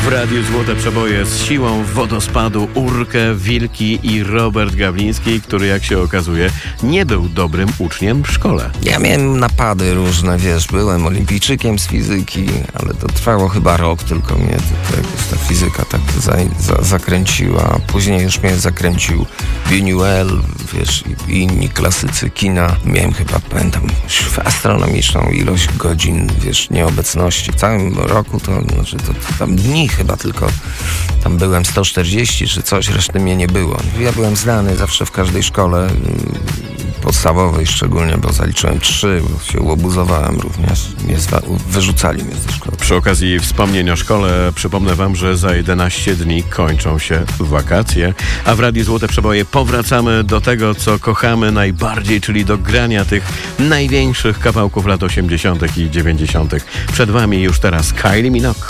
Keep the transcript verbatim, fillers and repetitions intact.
Radiu Złote Przeboje z siłą wodospadu Urkę, Wilki i Robert Gawliński, który, jak się okazuje, nie był dobrym uczniem w szkole. Ja miałem napady różne, wiesz, byłem olimpijczykiem z fizyki, ale to trwało chyba rok, tylko mnie to, jakoś ta fizyka tak za, za, zakręciła. Później już mnie zakręcił Buñuel, wiesz, i inni klasycy kina. Miałem chyba, pamiętam, astronomiczną ilość godzin, wiesz, nieobecności. W całym roku to, znaczy to, to tam dni chyba tylko, tam byłem sto czterdzieści czy coś, reszty mnie nie było. Ja byłem znany zawsze w każdej szkole podstawowej szczególnie, bo zaliczyłem trzy, bo się łobuzowałem również. Mnie zwa- wyrzucali mnie ze szkoły. Przy okazji wspomnień o szkole przypomnę wam, że za jedenaście dni kończą się wakacje, a w Radiu Złote Przeboje powracamy do tego, co kochamy najbardziej, czyli do grania tych największych kawałków lat osiemdziesiątych i dziewięćdziesiątych. Przed wami już teraz Kylie Minogue.